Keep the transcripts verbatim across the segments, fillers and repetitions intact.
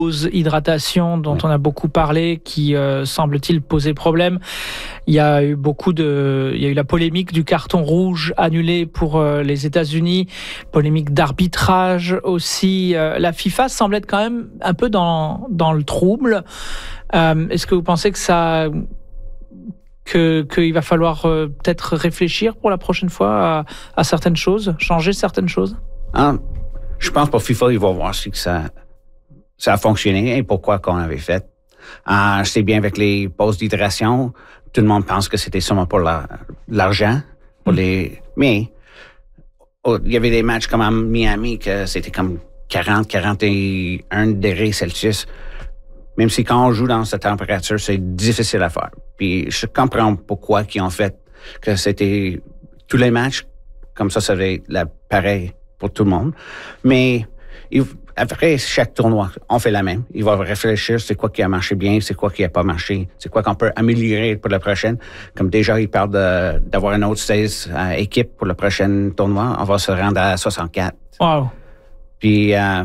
hydratation dont oui. on a beaucoup parlé, qui euh, semble-t-il poser problème. Il y a eu beaucoup de, il y a eu la polémique du carton rouge annulé pour euh, les États-Unis, polémique d'arbitrage aussi. Euh, la FIFA semble être quand même un peu dans dans le trouble. Euh, est-ce que vous pensez que ça que qu'il va falloir euh, peut-être réfléchir pour la prochaine fois à, à certaines choses, changer certaines choses? Ah, je pense pour FIFA, ils vont voir si que ça ça a fonctionné et pourquoi qu'on avait fait. Euh, c'est bien avec les pauses d'hydratation. Tout le monde pense que c'était seulement pour la, l'argent. Pour mm. les, mais oh, il y avait des matchs comme à Miami que c'était comme quarante, quarante et un degrés Celsius. Même si quand on joue dans cette température, c'est difficile à faire. Puis je comprends pourquoi ils ont fait que c'était tous les matchs comme ça, ça va être pareil pour tout le monde. Mais il, après chaque tournoi, on fait la même. Il va réfléchir c'est quoi qui a marché bien, c'est quoi qui a pas marché, c'est quoi qu'on peut améliorer pour la prochaine. Comme déjà, il parle de, d'avoir une autre seize euh, équipe pour le prochain tournoi. On va se rendre à soixante-quatre. Wow. Puis... Euh,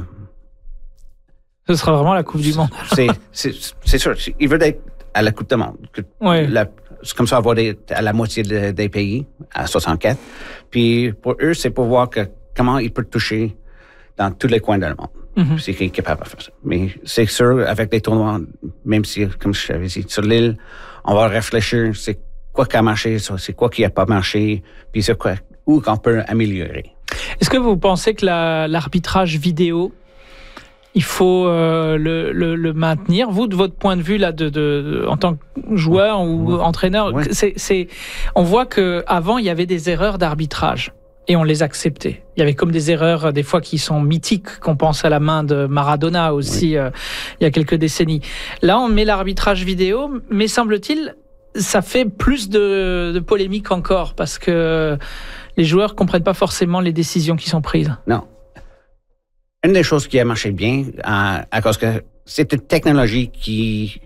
ce sera vraiment la Coupe du Monde. c'est, c'est, c'est sûr. Il veut être à la Coupe du Monde. Oui. La, c'est comme ça, avoir des, à la moitié de, des pays, à soixante-quatre. Puis pour eux, c'est pour voir que, comment ils peuvent toucher dans tous les coins du monde. Mm-hmm. C'est qu'ils sont capables de faire ça. Mais c'est sûr, avec des tournois, même si, comme je t'avais dit, sur l'île, on va réfléchir, c'est quoi qui a marché, c'est quoi qui n'a pas marché, puis c'est quoi, où qu'on peut améliorer. Est-ce que vous pensez que la, l'arbitrage vidéo, il faut euh, le, le, le maintenir? Vous, de votre point de vue, là, de, de, en tant que joueur ou ouais. entraîneur, ouais. c'est, c'est, on voit qu'avant, il y avait des erreurs d'arbitrage. Et on les acceptait. Il y avait comme des erreurs, des fois, qui sont mythiques, qu'on pense à la main de Maradona aussi, oui. euh, il y a quelques décennies. Là, on met l'arbitrage vidéo, mais semble-t-il, ça fait plus de, de polémique encore, parce que les joueurs ne comprennent pas forcément les décisions qui sont prises. Non. Une des choses qui a marché bien, euh, à cause que c'est une technologie qui,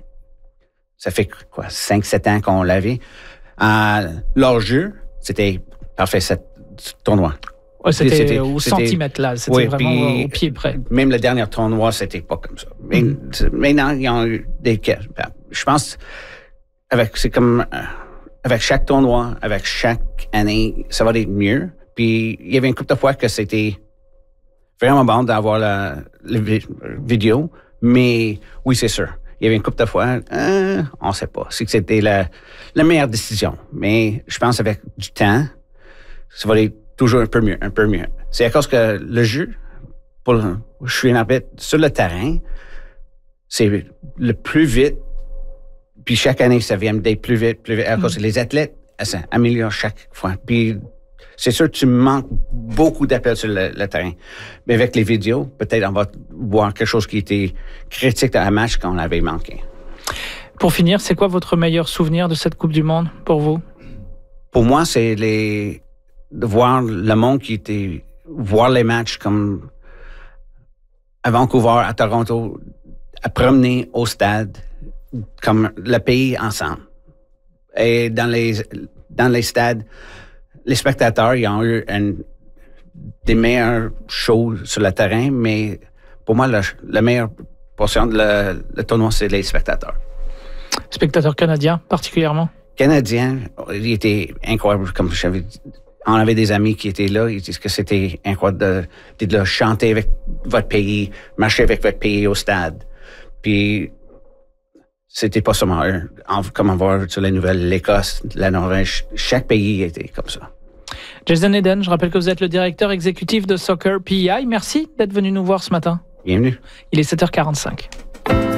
ça fait quoi, cinq sept ans qu'on l'avait. Euh, leur jeu, c'était parfait, cette tournoi. Ouais, c'était, c'était au c'était, centimètre là, c'était oui, vraiment au pied près. Même le dernier tournoi, c'était pas comme ça. Mais mm. maintenant, il y a eu des... Je pense, avec, c'est comme, avec chaque tournoi, avec chaque année, ça va être mieux. Puis, il y avait une couple de fois que c'était vraiment bon d'avoir la, la vidéo, mais oui, c'est sûr. Il y avait une couple de fois, euh, on ne sait pas. C'est que c'était la, la meilleure décision. Mais je pense avec du temps, ça va être toujours un peu mieux, un peu mieux. C'est à cause que le jeu, pour le, je suis un arbitre sur le terrain, c'est le plus vite, puis chaque année, ça vient d'être plus vite, plus vite. À cause que les athlètes, ça améliore chaque fois. Puis c'est sûr que tu manques beaucoup d'appels sur le, le terrain. Mais avec les vidéos, peut-être on va voir quelque chose qui était critique dans un match qu'on avait manqué. Pour finir, c'est quoi votre meilleur souvenir de cette Coupe du Monde pour vous? Pour moi, c'est les... de voir le monde qui était, voir les matchs comme à Vancouver, à Toronto, à promener au stade, comme le pays ensemble. Et dans les, dans les stades, les spectateurs, ils ont eu une, des meilleurs shows sur le terrain, mais pour moi, le, la meilleure portion de le, le tournoi, c'est les spectateurs. Spectateurs canadiens, particulièrement? Canadiens, ils étaient incroyables, comme j'avais dit. On avait des amis qui étaient là, ils disent que c'était incroyable de, de, de chanter avec votre pays, marcher avec votre pays au stade. Puis, c'était pas seulement eux. Comme on voit sur les nouvelles, l'Écosse, la Norvège, chaque pays était comme ça. Jason Eden, je rappelle que vous êtes le directeur exécutif de Soccer P E I. Merci d'être venu nous voir ce matin. Bienvenue. Il est sept heures quarante-cinq.